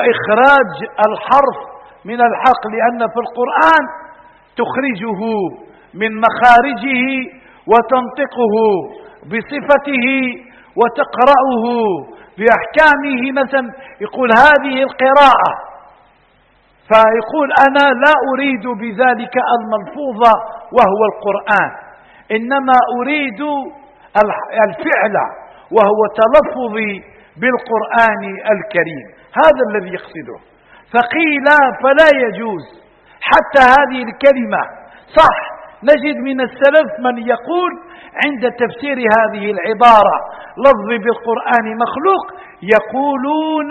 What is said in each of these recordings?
وإخراج الحرف من الحلق، لأن في القرآن تخرجه من مخارجه وتنطقه بصفته وتقرأه بأحكامه. مثلا يقول هذه القراءة، فيقول أنا لا أريد بذلك الملفوظ وهو القرآن، إنما أريد الفعل وهو تلفظي بالقرآن الكريم، هذا الذي يقصده. فقيل فلا يجوز حتى هذه الكلمة. صح، نجد من السلف من يقول عند تفسير هذه العبارة لفظ بالقرآن مخلوق يقولون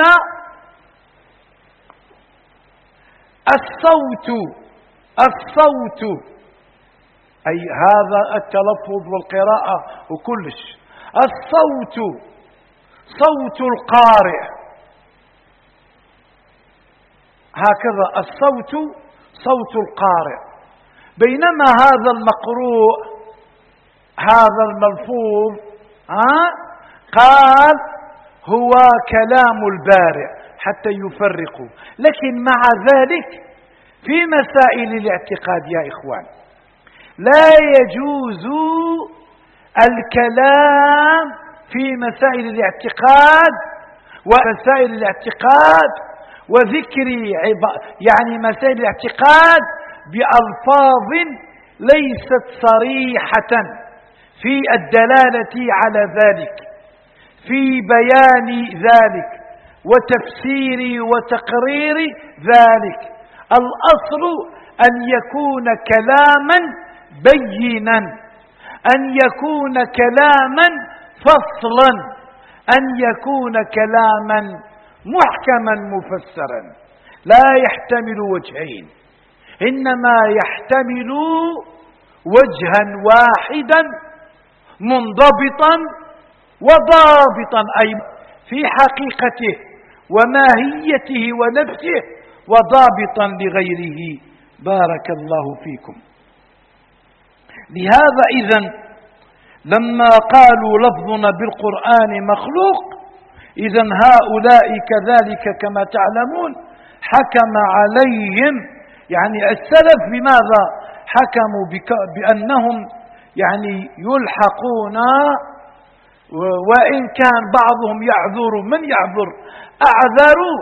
الصوت أي هذا التلفظ والقراءة وكلش. الصوت صوت القارئ، هكذا الصوت صوت القارئ، بينما هذا المقروء هذا الملفوظ قال هو كلام البارئ حتى يفرقوا. لكن مع ذلك في مسائل الاعتقاد يا إخوان لا يجوز الكلام في مسائل الاعتقاد ومسائل الاعتقاد وذكر يعني مسائل الاعتقاد بألفاظ ليست صريحة في الدلالة على ذلك، في بيان ذلك وتفسير وتقرير ذلك. الأصل أن يكون كلاما بينا، أن يكون كلاما فصلا، أن يكون كلاما محكما مفسرا لا يحتمل وجهين، إنما يحتمل وجها واحدا منضبطا وضابطا أي في حقيقته وماهيته ونفسه وضابطا لغيره. بارك الله فيكم. لهذا إذن لما قالوا لفظنا بالقرآن مخلوق، إذن هؤلاء كذلك كما تعلمون حكم عليهم يعني السلف بماذا حكموا بأنهم يعني يلحقون، وإن كان بعضهم يعذر. من يعذر؟ أعذروا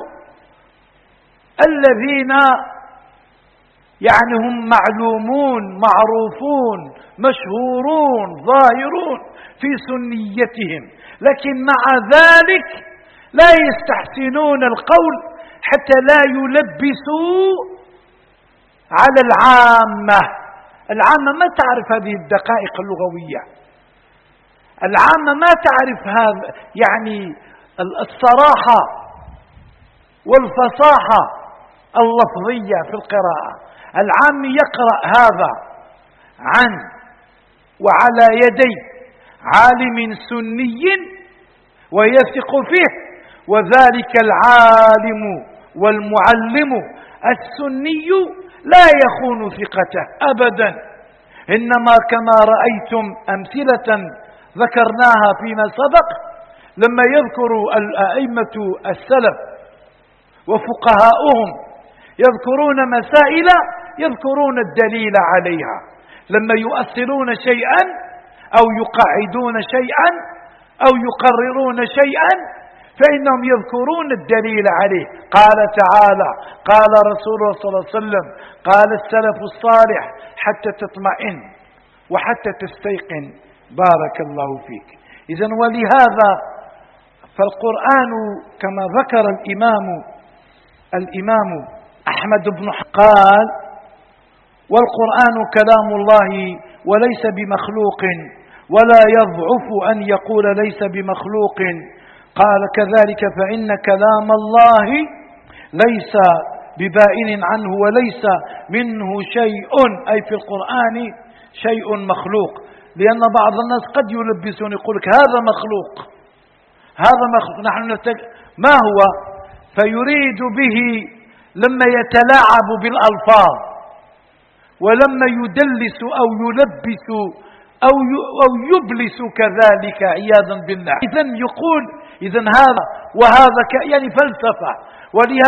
الذين يعني هم معلومون معروفون مشهورون ظاهرون في سنيتهم، لكن مع ذلك لا يستحسنون القول حتى لا يلبسوا على العامة. العامة ما تعرف هذه الدقائق اللغوية، العامة ما تعرف هذا يعني الصراحة والفصاحة اللفظية في القراءة. العام يقرأ هذا عن وعلى يدي عالم سني ويثق فيه، وذلك العالم والمعلم السني لا يخون ثقته أبدا، إنما كما رأيتم أمثلة ذكرناها فيما سبق لما يذكر الأئمة السلف وفقهاؤهم يذكرون مسائل يذكرون الدليل عليها، لما يؤصلون شيئا أو يقعدون شيئا أو يقررون شيئا فإنهم يذكرون الدليل عليه. قال تعالى، قال رسول الله صلى الله عليه وسلم، قال السلف الصالح حتى تطمئن وحتى تستيقن. بارك الله فيك. إذن ولهذا فالقرآن كما ذكر الإمام أحمد بن قال والقرآن كلام الله وليس بمخلوق ولا يضعف أن يقول ليس بمخلوق. قال كذلك فإن كلام الله ليس ببائن عنه ونيس منه شيء، أي في القرآن شيء مخلوق، لأن بعض الناس قد يلبسون يقول لك هذا مخلوق هذا مخلوق، نحن ما هو، فيريد به لما يتلاعب بالألفاظ ولما يدلس أو يلبس أو يبلس كذلك عياذا بالله. إذن يقول إذن هذا وهذا يعني فلسفة. ولهذا